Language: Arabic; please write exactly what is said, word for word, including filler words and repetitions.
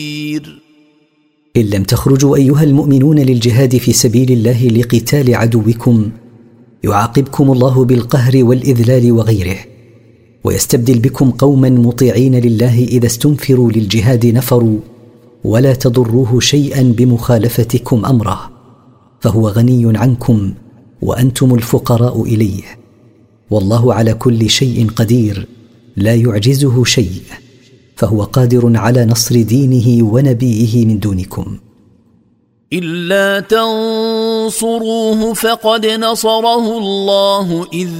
إن لم تخرجوا أيها المؤمنون للجهاد في سبيل الله لقتال عدوكم يعاقبكم الله بالقهر والإذلال وغيره، ويستبدل بكم قوما مطيعين لله إذا استنفروا للجهاد نفروا، ولا تضروه شيئا بمخالفتكم أمره، فهو غني عنكم وأنتم الفقراء إليه، والله على كل شيء قدير لا يعجزه شيء، فهو قادر على نصر دينه ونبيه من دونكم. إلا تنصروه فقد نصره الله إذ